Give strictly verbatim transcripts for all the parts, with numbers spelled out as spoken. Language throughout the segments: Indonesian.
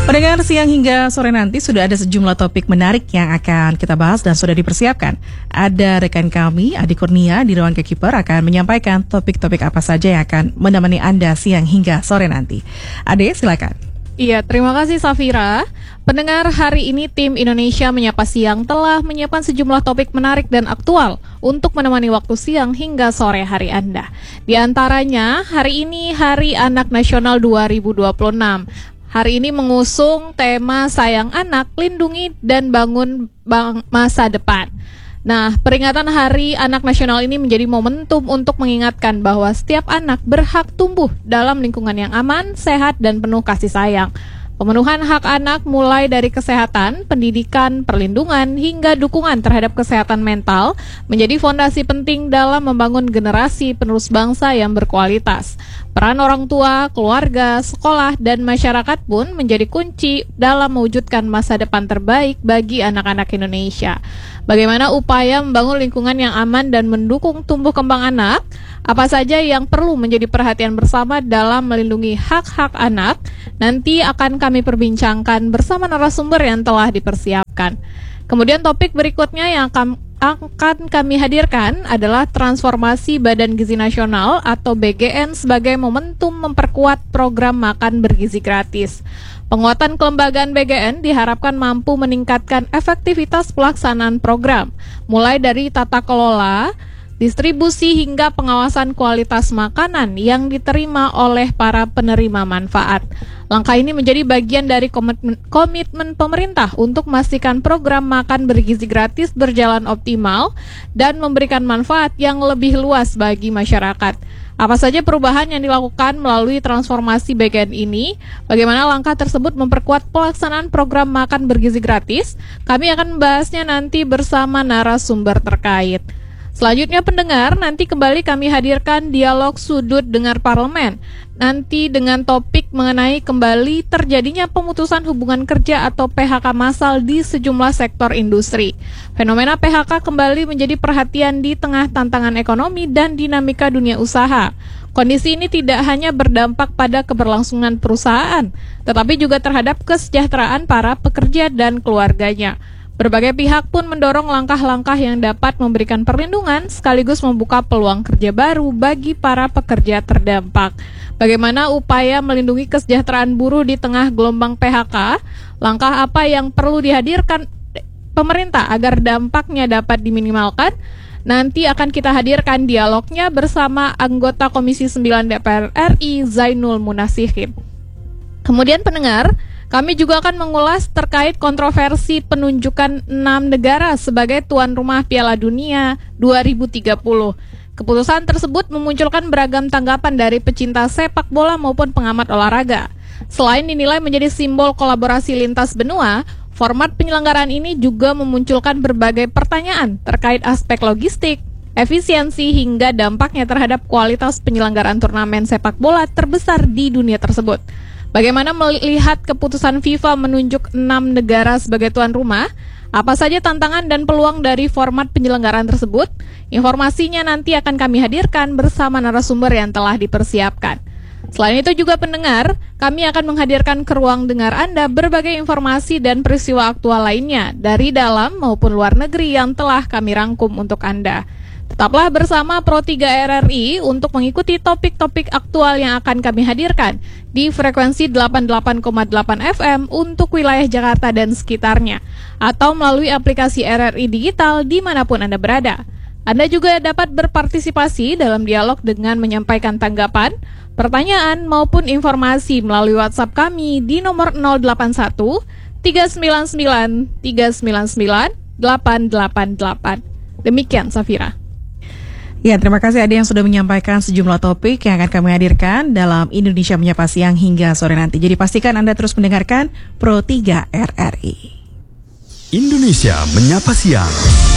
Pendengar, siang hingga sore nanti sudah ada sejumlah topik menarik yang akan kita bahas dan sudah dipersiapkan. Ada rekan kami, Adi Kurnia di Ruang Keeper akan menyampaikan topik-topik apa saja yang akan menemani Anda siang hingga sore nanti. Ade, silakan. Iya, terima kasih Safira. Pendengar, hari ini tim Indonesia Menyapa Siang telah menyiapkan sejumlah topik menarik dan aktual untuk menemani waktu siang hingga sore hari Anda. Di antaranya, hari ini Hari Anak Nasional dua ribu dua puluh enam. Hari ini mengusung tema Sayang Anak, Lindungi dan Bangun bang- Masa Depan. Nah, peringatan Hari Anak Nasional ini menjadi momentum untuk mengingatkan bahwa setiap anak berhak tumbuh dalam lingkungan yang aman, sehat, dan penuh kasih sayang. Pemenuhan hak anak mulai dari kesehatan, pendidikan, perlindungan, hingga dukungan terhadap kesehatan mental menjadi fondasi penting dalam membangun generasi penerus bangsa yang berkualitas. Peran orang tua, keluarga, sekolah, dan masyarakat pun menjadi kunci dalam mewujudkan masa depan terbaik bagi anak-anak Indonesia. Bagaimana upaya membangun lingkungan yang aman dan mendukung tumbuh kembang anak? Apa saja yang perlu menjadi perhatian bersama dalam melindungi hak-hak anak? Nanti akan kami perbincangkan bersama narasumber yang telah dipersiapkan. Kemudian topik berikutnya yang akan akan kami hadirkan adalah transformasi Badan Gizi Nasional atau B G N sebagai momentum memperkuat program makan bergizi gratis. Penguatan kelembagaan B G N diharapkan mampu meningkatkan efektivitas pelaksanaan program, mulai dari tata kelola, distribusi hingga pengawasan kualitas makanan yang diterima oleh para penerima manfaat. Langkah ini menjadi bagian dari komitmen, komitmen pemerintah untuk memastikan program makan bergizi gratis berjalan optimal dan memberikan manfaat yang lebih luas bagi masyarakat. Apa saja perubahan yang dilakukan melalui transformasi B G N ini? Bagaimana langkah tersebut memperkuat pelaksanaan program makan bergizi gratis? Kami akan membahasnya nanti bersama narasumber terkait. Selanjutnya pendengar, nanti kembali kami hadirkan dialog sudut dengar parlemen. Nanti dengan topik mengenai kembali terjadinya pemutusan hubungan kerja atau P H K massal di sejumlah sektor industri. Fenomena P H K kembali menjadi perhatian di tengah tantangan ekonomi dan dinamika dunia usaha. Kondisi ini tidak hanya berdampak pada keberlangsungan perusahaan, tetapi juga terhadap kesejahteraan para pekerja dan keluarganya. Berbagai pihak pun mendorong langkah-langkah yang dapat memberikan perlindungan sekaligus membuka peluang kerja baru bagi para pekerja terdampak. Bagaimana upaya melindungi kesejahteraan buruh di tengah gelombang P H K? Langkah apa yang perlu dihadirkan pemerintah agar dampaknya dapat diminimalkan? Nanti akan kita hadirkan dialognya bersama anggota Komisi sembilan D P R R I Zainul Munasihin. Kemudian pendengar, kami juga akan mengulas terkait kontroversi penunjukan enam negara sebagai tuan rumah Piala Dunia dua ribu tiga puluh. Keputusan tersebut memunculkan beragam tanggapan dari pecinta sepak bola maupun pengamat olahraga. Selain dinilai menjadi simbol kolaborasi lintas benua, format penyelenggaraan ini juga memunculkan berbagai pertanyaan terkait aspek logistik, efisiensi, hingga dampaknya terhadap kualitas penyelenggaraan turnamen sepak bola terbesar di dunia tersebut. Bagaimana melihat keputusan FIFA menunjuk enam negara sebagai tuan rumah? Apa saja tantangan dan peluang dari format penyelenggaraan tersebut? Informasinya nanti akan kami hadirkan bersama narasumber yang telah dipersiapkan. Selain itu juga pendengar, kami akan menghadirkan ke ruang dengar Anda berbagai informasi dan peristiwa aktual lainnya dari dalam maupun luar negeri yang telah kami rangkum untuk Anda. Tetaplah bersama Pro tiga R R I untuk mengikuti topik-topik aktual yang akan kami hadirkan di frekuensi delapan puluh delapan koma delapan F M untuk wilayah Jakarta dan sekitarnya, atau melalui aplikasi R R I Digital dimanapun Anda berada. Anda juga dapat berpartisipasi dalam dialog dengan menyampaikan tanggapan, pertanyaan, maupun informasi melalui WhatsApp kami di nomor nol delapan satu tiga sembilan sembilan tiga sembilan sembilan delapan delapan delapan. Demikian, Safira. Ya, terima kasih Ade yang sudah menyampaikan sejumlah topik yang akan kami hadirkan dalam Indonesia Menyapa Siang hingga sore nanti. Jadi pastikan Anda terus mendengarkan Pro tiga R R I. Indonesia Menyapa Siang.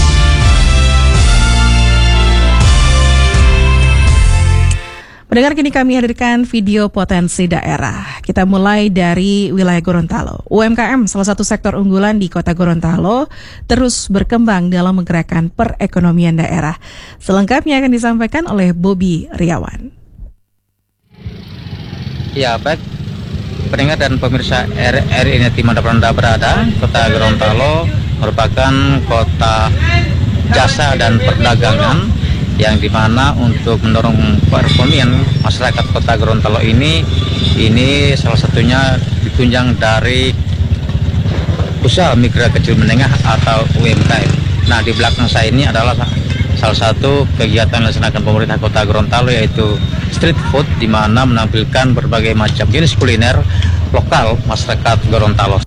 Pendengar, kini kami hadirkan video potensi daerah. Kita mulai dari wilayah Gorontalo. U M K M, salah satu sektor unggulan di kota Gorontalo, terus berkembang dalam menggerakkan perekonomian daerah. Selengkapnya akan disampaikan oleh Bobby Riawan. Ya, baik. pendengar dan pemirsa R R I dimanapun Anda berada, Kota Gorontalo merupakan kota jasa dan perdagangan yang dimana untuk mendorong perekonomian masyarakat Kota Gorontalo ini, ini salah satunya ditunjang dari usaha mikro kecil menengah atau U M K M. Nah, di belakang saya ini adalah salah satu kegiatan yang dilaksanakan pemerintah Kota Gorontalo, yaitu street food, di mana menampilkan berbagai macam jenis kuliner lokal masyarakat Gorontalo.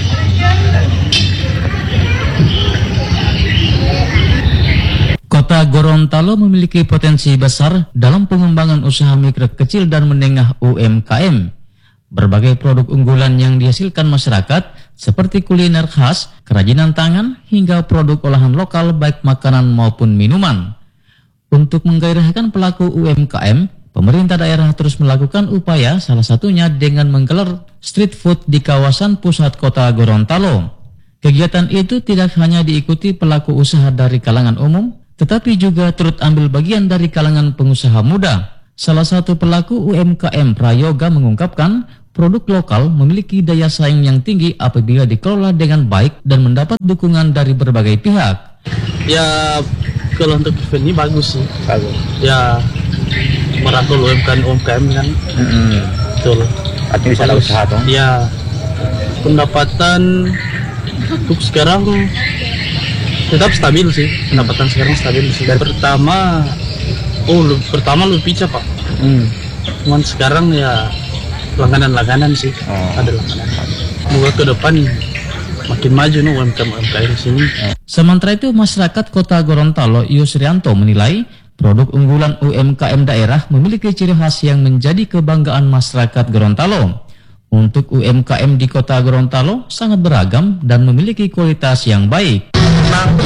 Kota Gorontalo memiliki potensi besar dalam pengembangan usaha mikro kecil dan menengah U M K M. Berbagai produk unggulan yang dihasilkan masyarakat seperti kuliner khas, kerajinan tangan, hingga produk olahan lokal baik makanan maupun minuman. Untuk menggairahkan pelaku U M K M, pemerintah daerah terus melakukan upaya, salah satunya dengan menggelar street food di kawasan pusat Kota Gorontalo. Kegiatan itu tidak hanya diikuti pelaku usaha dari kalangan umum, tetapi juga turut ambil bagian dari kalangan pengusaha muda. Salah satu pelaku U M K M Prayoga mengungkapkan, produk lokal memiliki daya saing yang tinggi apabila dikelola dengan baik dan mendapat dukungan dari berbagai pihak. Ya, kalau untuk event ini bagus sih. Bagus. Ya, merangkul U M K M U M K M kan. Mm-hmm. Betul. Artinya bisa ada usaha dong. Ya, pendapatan untuk sekarang tetap stabil sih. Pendapatan sekarang stabil sih. Dan pertama, oh lu, pertama lebih cepat. Hmm. Cuman sekarang ya langganan-langganan sih. Oh. Ada langganan. Semoga ke depan makin maju nih U M K M U M K M di sini. Sementara itu, masyarakat Kota Gorontalo Yusrianto menilai produk unggulan U M K M daerah memiliki ciri khas yang menjadi kebanggaan masyarakat Gorontalo. Untuk U M K M di Kota Gorontalo sangat beragam dan memiliki kualitas yang baik. Memang